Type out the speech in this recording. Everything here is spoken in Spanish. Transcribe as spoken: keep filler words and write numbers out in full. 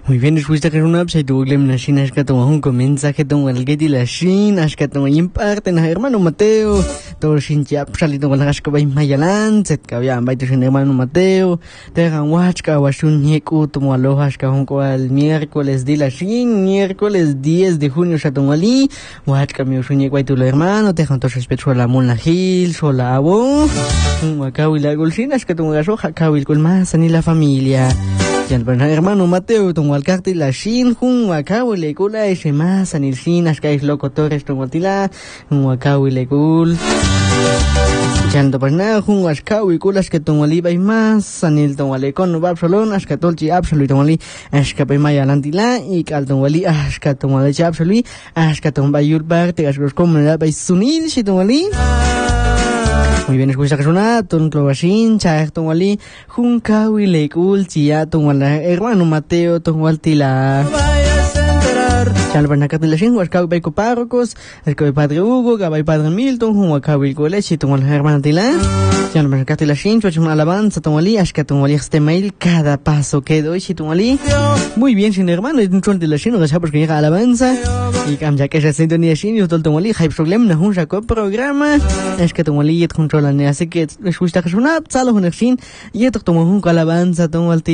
Muy bien, después de que una website Google Machine es que toma un mensaje toma el Getty la Shin, es que toma imparte na hermano Mateo, todo Shin chap salito con la gasca by Mayalan, set que había baito sin hermano Mateo, te han watch ka washun nieku toma alojas ka un cual miércoles de la Shin, miércoles diez de junio ya toma ali, watch ka mi usun nieku tu hermano, te han todo respeto a la Mona Hill, sola abo, un macao y la golsina es que toma gasoja, cao y con más ni la familia. Ya el hermano Mateo tomó el cartel la Shin, jun acabo y le cula ese más anil Shin, as que es loco Torres tomó tila, un acabo y le cul. Ya el toparna, jun acabo y culas que tomó liba y más, anil tomó le con no absolón, as que tolchi absoluto tomó li, as que pe maya lantila, y cal tomó li, as que tomó le absoluto, as que tomó bayul bar, te gas los comunidad bay sunil, si tomó li. Muy bien, escucha que suena, ton clovashin, chaer ton wali, junca wile kul, chia ton wala, hermano Mateo, ton waltila. Chal barnacat de la shin, huascau bay copárrocos, el que padre Hugo, gabay padre Milton, jun huacau il colechi, ton wala hermano tila. Chal barnacat de la shin, chuachum alabanza, ton wali, ashka ton wali este mail, cada paso que doy, si ton wali. Muy bien, sin hermano, es un chol de la shin, o sea, porque llega alabanza. Y cam ya que se sintonía shin, yo tol ton wali, hay problema, no un jaco programa. Es que ton wali, yet controla, así que escucha que suena, salo un shin, yet tomo un alabanza, ton wali.